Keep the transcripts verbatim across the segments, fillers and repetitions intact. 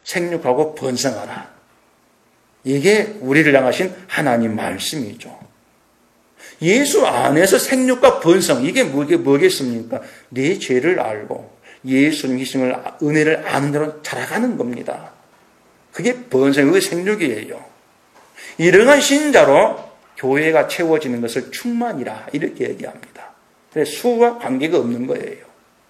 생육하고 번성하라. 이게 우리를 향하신 하나님 말씀이죠. 예수 안에서 생육과 번성, 이게 뭐겠습니까? 내 죄를 알고 예수님 희생을, 은혜를 아는 대로 자라가는 겁니다. 그게 번성, 그게 생육이에요. 이러한 신자로 교회가 채워지는 것을 충만이라 이렇게 얘기합니다. 수와 관계가 없는 거예요.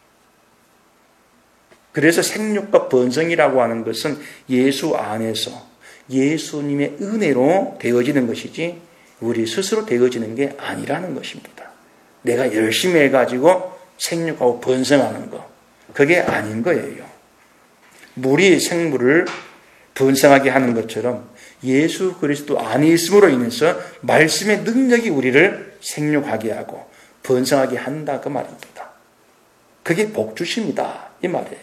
그래서 생육과 번성이라고 하는 것은 예수 안에서 예수님의 은혜로 되어지는 것이지 우리 스스로 되어지는 게 아니라는 것입니다. 내가 열심히 해가지고 생육하고 번성하는 거, 그게 아닌 거예요. 물이 생물을 번성하게 하는 것처럼 예수 그리스도 안에 있음으로 인해서 말씀의 능력이 우리를 생육하게 하고 번성하게 한다 그 말입니다. 그게 복주심이다 이 말이에요.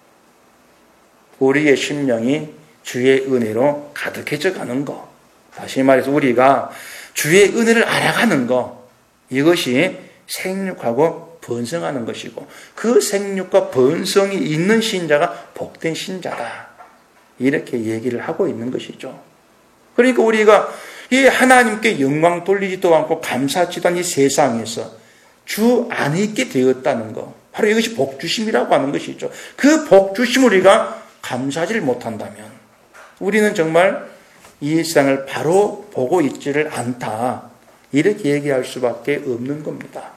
우리의 심령이 주의 은혜로 가득해져 가는 거, 다시 말해서 우리가 주의 은혜를 알아가는 거, 이것이 생육하고 번성하는 것이고 그 생육과 번성이 있는 신자가 복된 신자다 이렇게 얘기를 하고 있는 것이죠. 그러니까 우리가 이 하나님께 영광 돌리지도 않고 감사하지도 않은 이 세상에서 주 안에 있게 되었다는 것, 바로 이것이 복주심이라고 하는 것이죠. 그 복주심을 우리가 감사하지를 못한다면 우리는 정말 이 세상을 바로 보고 있지를 않다 이렇게 얘기할 수밖에 없는 겁니다.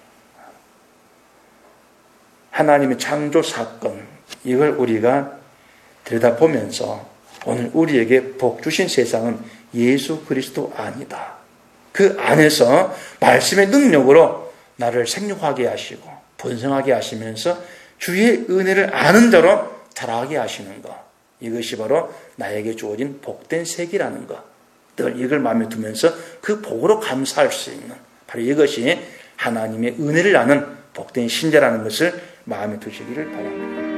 하나님의 창조 사건, 이걸 우리가 들여다보면서 오늘 우리에게 복 주신 세상은 예수 그리스도 안이다. 그 안에서 말씀의 능력으로 나를 생육하게 하시고 번성하게 하시면서 주의 은혜를 아는 자로 자라게 하시는 것, 이것이 바로 나에게 주어진 복된 색이라는 것, 늘 이걸 마음에 두면서 그 복으로 감사할 수 있는, 바로 이것이 하나님의 은혜를 아는 복된 신자라는 것을 마음에 두시기를 바랍니다.